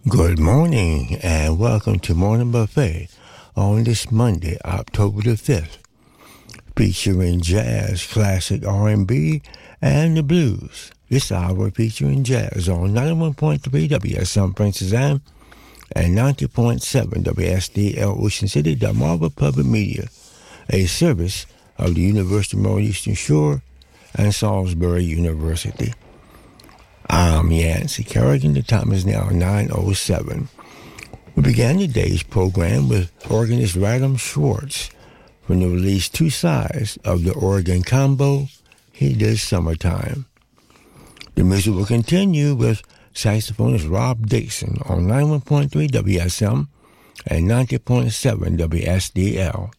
Good morning and welcome to Morning Buffet on this Monday, October the 5th, featuring jazz, classic R&B, and the blues. This hour featuring jazz on 91.3 WSM Princess Anne and 90.7 WSDL Ocean City, Delmarva Public Media, a service of the University of Maryland Eastern Shore and Salisbury University. I'm Yancey Kerrigan. The time is now 9:07. We began today's program with organist Radham Schwartz from the release Two Sides of the Organ Combo, He Does Summertime. The music will continue with saxophonist Rob Dixon on 91.3 WSM and 90.7 WSDL.